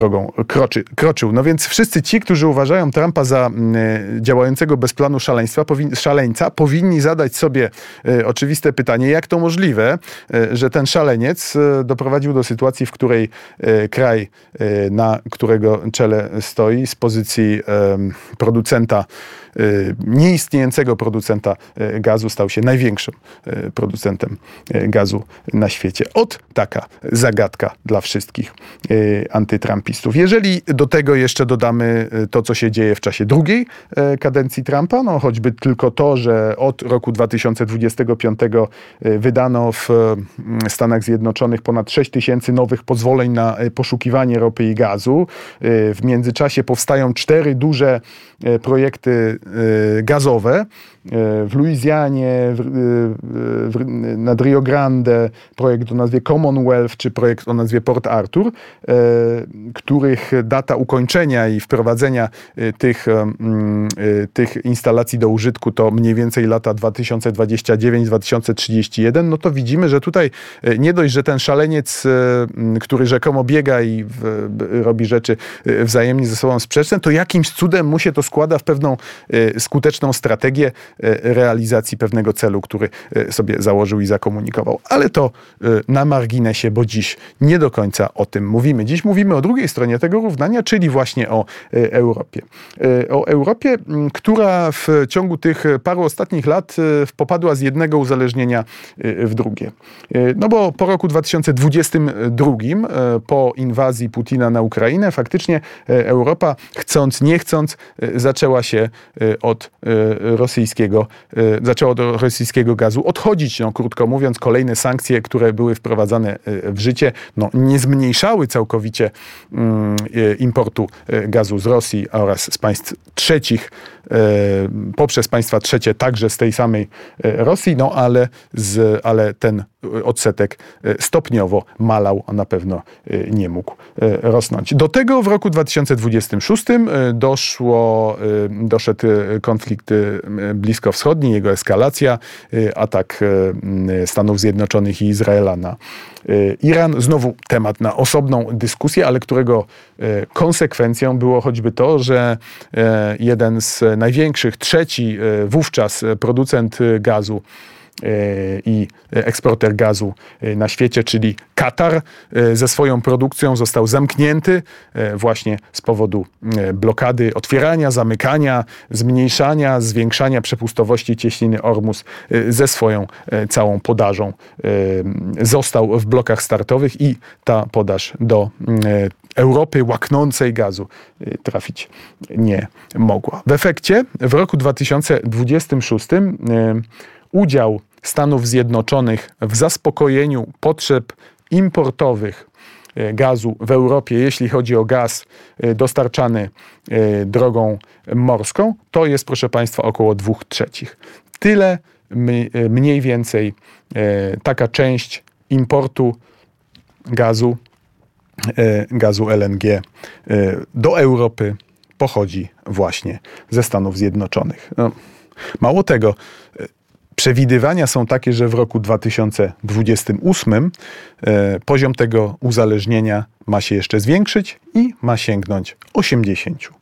drogą kroczył. No więc wszyscy ci, którzy uważają Trumpa za działającego bez planu szaleńca, powinni zadać sobie oczywiste pytanie, jak to możliwe, że ten szaleniec doprowadził do sytuacji, w której kraj, na którego czele stoi, z pozycji producenta, nieistniejącego producenta gazu, stał się największym producentem gazu na świecie. Taka zagadka dla wszystkich antytrumpistów. Jeżeli do tego jeszcze dodamy to, co się dzieje w czasie drugiej kadencji Trumpa, no choćby tylko to, że od roku 2025 wydano w Stanach Zjednoczonych ponad 6 000 nowych pozwoleń na poszukiwanie ropy i gazu. W międzyczasie powstają 4 duże projekty gazowe w Luizjanie, nad Rio Grande, projekt o nazwie Commonwealth, czy projekt o nazwie Port Arthur, których data ukończenia i wprowadzenia tych instalacji do użytku to mniej więcej lata 2029-2031, no to widzimy, że tutaj nie dość, że ten szaleniec, który rzekomo biega i robi rzeczy wzajemnie ze sobą sprzeczne, to jakimś cudem mu się to składa w pewną skuteczną strategię realizacji pewnego celu, który sobie założył i zakomunikował. Ale to na marginesie, bo dziś nie do końca o tym mówimy. Dziś mówimy o drugiej stronie tego równania, czyli właśnie o Europie. O Europie, która w ciągu tych paru ostatnich lat popadła z jednego uzależnienia w drugie. No bo po roku 2022, po inwazji Putina na Ukrainę, faktycznie Europa, chcąc nie chcąc, zaczęła od rosyjskiego gazu odchodzić. No, krótko mówiąc, kolejne sankcje, które były wprowadzane w życie, no, nie zmniejszały całkowicie importu gazu z Rosji oraz z państw trzecich, poprzez państwa trzecie także z tej samej Rosji, no ale ten odsetek stopniowo malał, a na pewno nie mógł rosnąć. Do tego w roku 2026 doszedł konflikt bliskowschodni, jego eskalacja, atak Stanów Zjednoczonych i Izraela na Iran. Znowu temat na osobną dyskusję, ale którego konsekwencją było choćby to, że jeden z największych, trzeci wówczas producent gazu i eksporter gazu na świecie, czyli Katar, ze swoją produkcją został zamknięty właśnie z powodu blokady, otwierania, zamykania, zmniejszania, zwiększania przepustowości cieśniny Ormus ze swoją całą podażą. Został w blokach startowych i ta podaż do Europy łaknącej gazu trafić nie mogła. W efekcie w roku 2026 udział Stanów Zjednoczonych w zaspokojeniu potrzeb importowych gazu w Europie, jeśli chodzi o gaz dostarczany drogą morską, to jest, proszę Państwa, około 2/3. Tyle mniej więcej taka część importu gazu LNG do Europy pochodzi właśnie ze Stanów Zjednoczonych. No, mało tego, przewidywania są takie, że w roku 2028 poziom tego uzależnienia ma się jeszcze zwiększyć i ma sięgnąć 80%.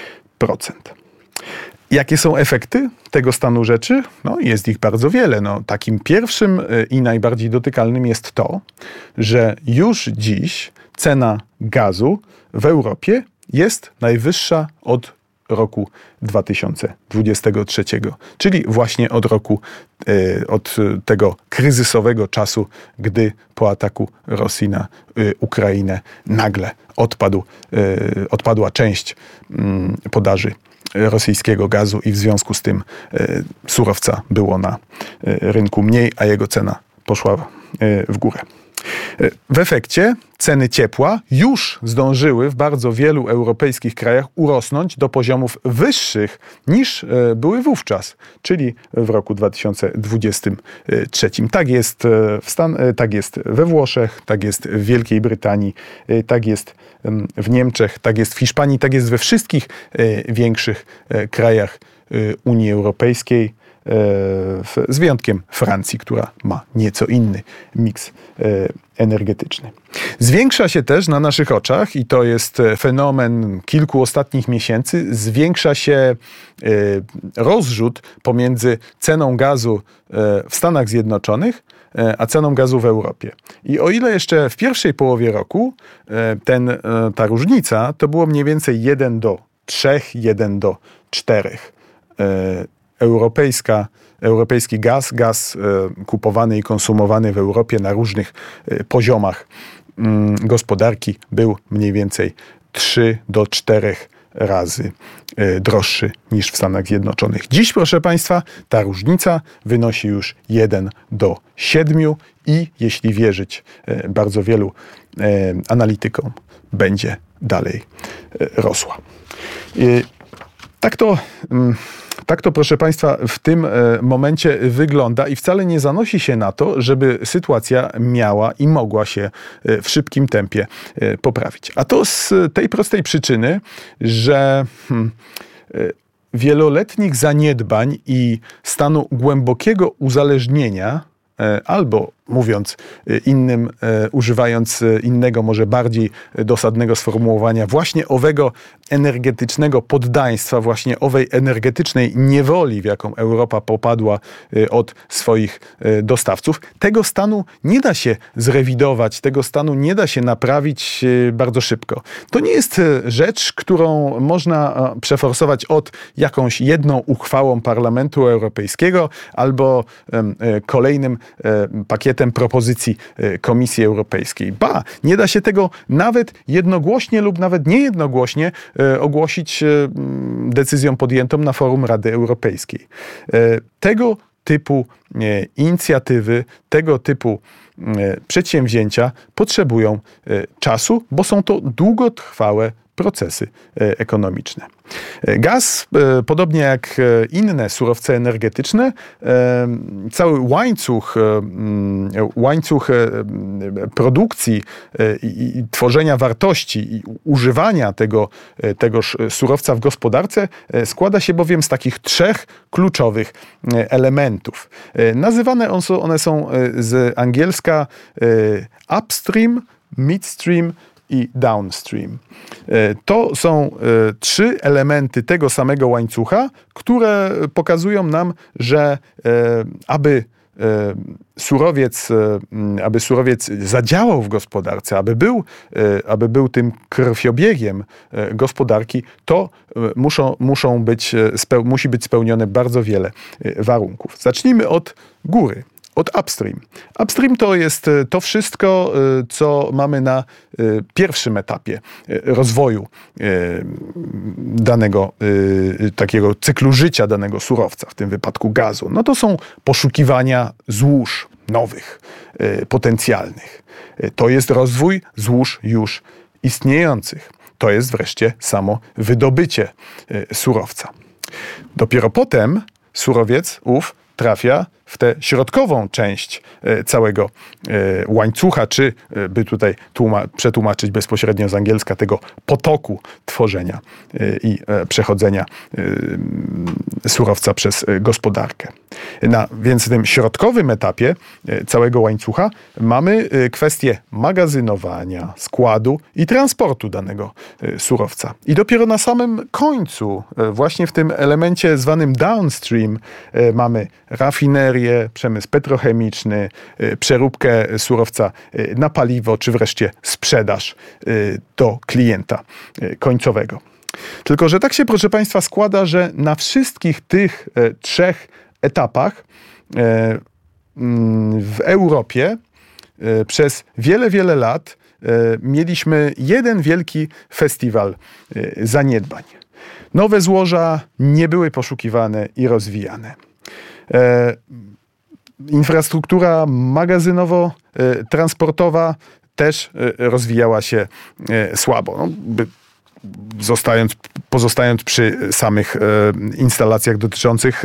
Jakie są efekty tego stanu rzeczy? No, jest ich bardzo wiele. No, takim pierwszym i najbardziej dotykalnym jest to, że już dziś cena gazu w Europie jest najwyższa od roku 2023, czyli właśnie od tego kryzysowego czasu, gdy po ataku Rosji na Ukrainę nagle odpadła część podaży rosyjskiego gazu i w związku z tym surowca było na rynku mniej, a jego cena poszła w górę. W efekcie ceny ciepła już zdążyły w bardzo wielu europejskich krajach urosnąć do poziomów wyższych niż były wówczas, czyli w roku 2023. Tak jest we Włoszech, tak jest w Wielkiej Brytanii, tak jest w Niemczech, tak jest w Hiszpanii, tak jest we wszystkich większych krajach Unii Europejskiej. z wyjątkiem Francji, która ma nieco inny miks energetyczny. Zwiększa się też na naszych oczach, i to jest fenomen kilku ostatnich miesięcy, zwiększa się rozrzut pomiędzy ceną gazu w Stanach Zjednoczonych a ceną gazu w Europie. I o ile jeszcze w pierwszej połowie roku ta różnica to było mniej więcej 1:3, 1:4. Europejski gaz kupowany i konsumowany w Europie na różnych poziomach gospodarki był mniej więcej 3-4 razy droższy niż w Stanach Zjednoczonych. Dziś, proszę Państwa, ta różnica wynosi już 1:7 i jeśli wierzyć bardzo wielu analitykom, będzie dalej rosła. Tak to, proszę Państwa, w tym momencie wygląda i wcale nie zanosi się na to, żeby sytuacja miała i mogła się w szybkim tempie poprawić. A to z tej prostej przyczyny, że wieloletnich zaniedbań i stanu głębokiego uzależnienia, albo mówiąc używając innego, może bardziej dosadnego sformułowania, właśnie owego energetycznego poddaństwa, właśnie owej energetycznej niewoli, w jaką Europa popadła od swoich dostawców, tego stanu nie da się zrewidować, tego stanu nie da się naprawić bardzo szybko. To nie jest rzecz, którą można przeforsować od jakąś jedną uchwałą Parlamentu Europejskiego albo kolejnym pakietem propozycji Komisji Europejskiej. Nie da się tego nawet jednogłośnie lub nawet niejednogłośnie ogłosić decyzją podjętą na forum Rady Europejskiej. Tego typu inicjatywy, tego typu przedsięwzięcia potrzebują czasu, bo są to długotrwałe procesy ekonomiczne. Gaz, podobnie jak inne surowce energetyczne, cały łańcuch produkcji i tworzenia wartości i używania tegoż surowca w gospodarce składa się bowiem z takich 3 kluczowych elementów. Nazywane one są z angielska upstream, midstream i downstream. To są 3 elementy tego samego łańcucha, które pokazują nam, że aby surowiec zadziałał w gospodarce, aby był tym krwiobiegiem gospodarki, to musi być spełnione bardzo wiele warunków. Zacznijmy od góry. Od upstream. Upstream to jest to wszystko, co mamy na pierwszym etapie rozwoju danego takiego cyklu życia danego surowca, w tym wypadku gazu. No to są poszukiwania złóż nowych, potencjalnych. To jest rozwój złóż już istniejących. To jest wreszcie samo wydobycie surowca. Dopiero potem surowiec ów trafia w tę środkową część całego łańcucha, czy by tutaj przetłumaczyć bezpośrednio z angielska tego potoku tworzenia i przechodzenia surowca przez gospodarkę. Więc w tym środkowym etapie całego łańcucha mamy kwestię magazynowania, składu i transportu danego surowca. I dopiero na samym końcu, właśnie w tym elemencie zwanym downstream, mamy rafinerię, przemysł petrochemiczny, przeróbkę surowca na paliwo, czy wreszcie sprzedaż do klienta końcowego. Tylko że tak się, proszę Państwa, składa, że na wszystkich tych 3 etapach w Europie przez wiele, wiele lat mieliśmy jeden wielki festiwal zaniedbań. Nowe złoża nie były poszukiwane i rozwijane. Infrastruktura magazynowo-transportowa też rozwijała się słabo. pozostając przy samych instalacjach dotyczących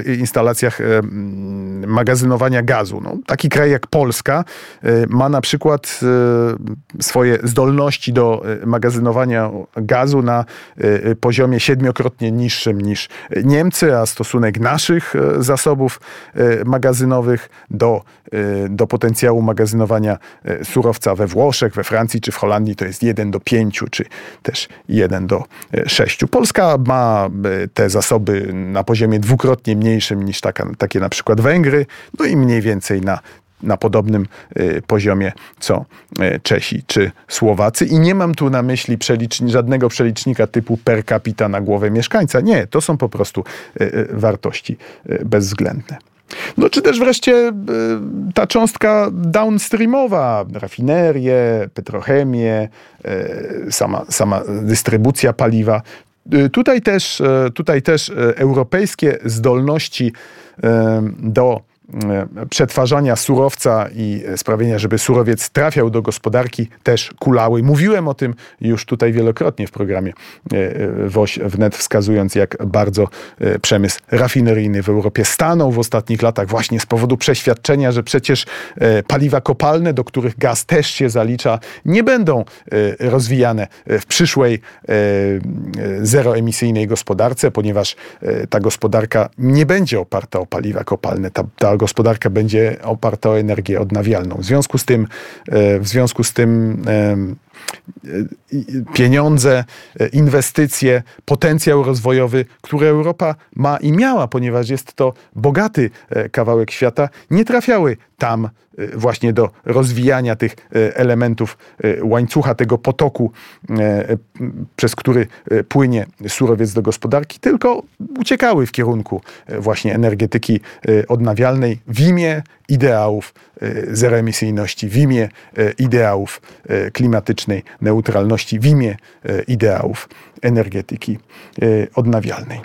magazynowania gazu. No, taki kraj jak Polska ma na przykład swoje zdolności do magazynowania gazu na poziomie 7-krotnie niższym niż Niemcy, a stosunek naszych zasobów magazynowych do potencjału magazynowania surowca we Włoszech, we Francji czy w Holandii to jest 1:5, czy też 1:6. Polska ma te zasoby na poziomie 2-krotnie mniejszym niż takie na przykład Węgry, no i mniej więcej na podobnym poziomie co Czesi czy Słowacy. I nie mam tu na myśli żadnego przelicznika typu per capita na głowę mieszkańca. Nie, to są po prostu wartości bezwzględne. No czy też wreszcie ta cząstka downstreamowa, rafinerie, petrochemię, sama dystrybucja paliwa. Tutaj też europejskie zdolności do przetwarzania surowca i sprawienia, żeby surowiec trafiał do gospodarki, też kulały. Mówiłem o tym już tutaj wielokrotnie w programie WOŚ wnet, wskazując, jak bardzo przemysł rafineryjny w Europie stanął w ostatnich latach właśnie z powodu przeświadczenia, że przecież paliwa kopalne, do których gaz też się zalicza, nie będą rozwijane w przyszłej zeroemisyjnej gospodarce, ponieważ ta gospodarka nie będzie oparta o paliwa kopalne. Ta gospodarka będzie oparta o energię odnawialną. W związku z tym pieniądze, inwestycje, potencjał rozwojowy, który Europa ma i miała, ponieważ jest to bogaty kawałek świata, nie trafiały tam właśnie do rozwijania tych elementów łańcucha, tego potoku, przez który płynie surowiec do gospodarki, tylko uciekały w kierunku właśnie energetyki odnawialnej w imię ideałów zeroemisyjności, w imię ideałów klimatycznej neutralności, w imię ideałów energetyki odnawialnej.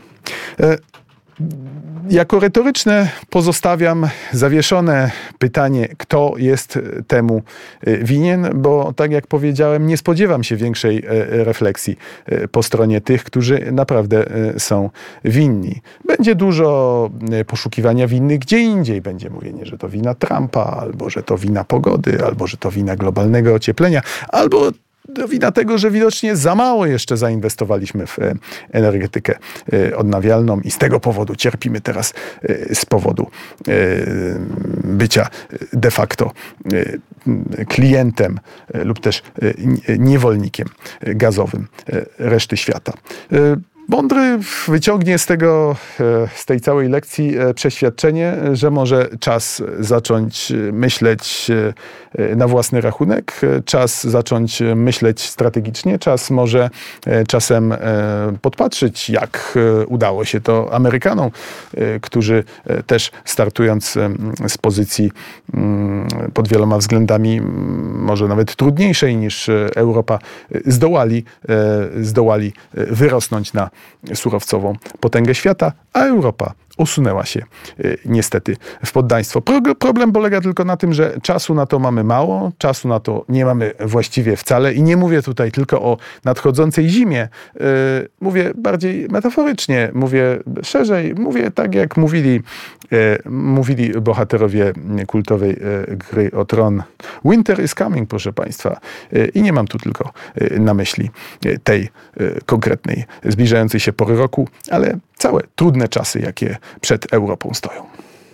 Jako retoryczne pozostawiam zawieszone pytanie, kto jest temu winien, bo tak jak powiedziałem, nie spodziewam się większej refleksji po stronie tych, którzy naprawdę są winni. Będzie dużo poszukiwania winnych gdzie indziej. Będzie mówienie, że to wina Trumpa, albo że to wina pogody, albo że to wina globalnego ocieplenia, albo wina tego, że widocznie za mało jeszcze zainwestowaliśmy w energetykę odnawialną i z tego powodu cierpimy teraz z powodu bycia de facto klientem lub też niewolnikiem gazowym reszty świata. Mądry wyciągnie z tej całej lekcji przeświadczenie, że może czas zacząć myśleć na własny rachunek, czas zacząć myśleć strategicznie, czas może czasem podpatrzyć, jak udało się to Amerykanom, którzy też startując z pozycji pod wieloma względami może nawet trudniejszej niż Europa, zdołali wyrosnąć na surowcową potęgę świata, a Europa usunęła się niestety w poddaństwo. Problem polega tylko na tym, że czasu na to mamy mało, czasu na to nie mamy właściwie wcale i nie mówię tutaj tylko o nadchodzącej zimie. Mówię bardziej metaforycznie, mówię szerzej, mówię tak jak mówili bohaterowie kultowej gry o Tron. Winter is coming, proszę Państwa. I nie mam tu tylko na myśli tej konkretnej, zbliżającej się pory roku, ale całe trudne czasy, jakie przed Europą stoją.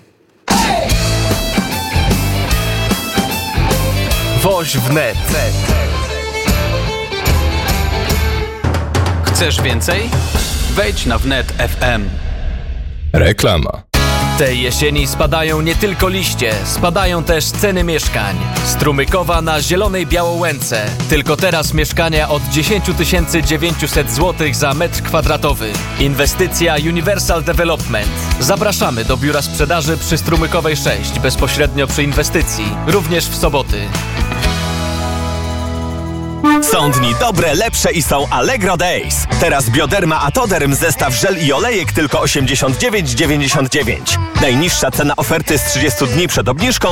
WOŚ wnet. Chcesz więcej? Wejdź na wnet FM. Reklama. Tej jesieni spadają nie tylko liście, spadają też ceny mieszkań. Strumykowa na Zielonej Białołęce. Tylko teraz mieszkania od 10 900 zł za metr kwadratowy. Inwestycja Universal Development. Zapraszamy do biura sprzedaży przy Strumykowej 6, bezpośrednio przy inwestycji, również w soboty. Są dni dobre, lepsze i są Allegro Days. Teraz Bioderma Atoderm zestaw żel i olejek tylko 89,99. Najniższa cena oferty z 30 dni przed obniżką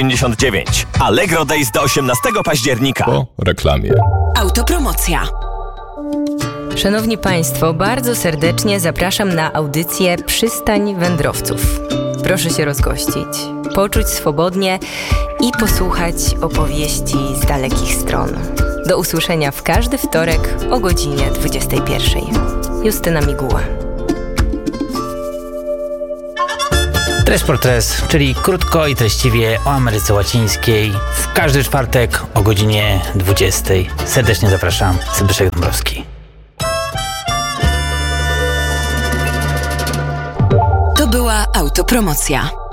168,99. Allegro Days do 18 października. Po reklamie. Autopromocja. Szanowni Państwo, bardzo serdecznie zapraszam na audycję Przystań Wędrowców. Proszę się rozgościć, poczuć swobodnie i posłuchać opowieści z dalekich stron. Do usłyszenia w każdy wtorek o godzinie 21. Justyna Miguła. Tres por Tres, czyli krótko i treściwie o Ameryce Łacińskiej. W każdy czwartek o godzinie 20. Serdecznie zapraszam, Zbyszek Dąbrowski. To była autopromocja.